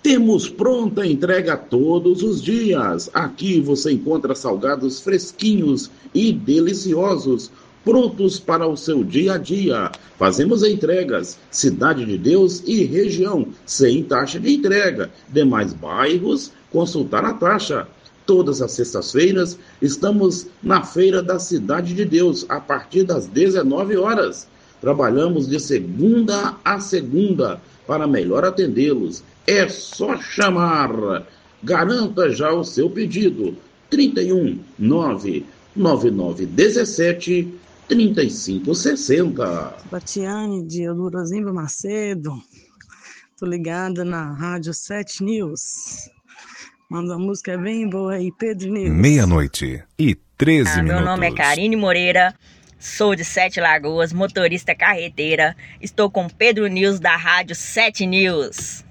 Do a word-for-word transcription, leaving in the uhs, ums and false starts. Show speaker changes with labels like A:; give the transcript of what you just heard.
A: Temos pronta entrega todos os dias. Aqui você encontra salgados fresquinhos e deliciosos, prontos para o seu dia a dia. Fazemos entregas, Cidade de Deus e região, sem taxa de entrega. Demais bairros, consultar a taxa. Todas as sextas-feiras estamos na Feira da Cidade de Deus, a partir das dezenove horas. Trabalhamos de segunda a segunda para melhor atendê-los. É só chamar. Garanta já o seu pedido. trinta e um, nove nove nove dezessete, trinta e cinco sessenta.
B: Batiane de Eudorozimba Macedo. Tô ligada na Rádio sete News. Manda uma música bem boa aí, Pedro News.
C: Meia-noite e treze
D: ah,
C: minutos.
D: Meu nome é Karine Moreira, sou de Sete Lagoas, motorista carreteira. Estou com Pedro News da Rádio sete News.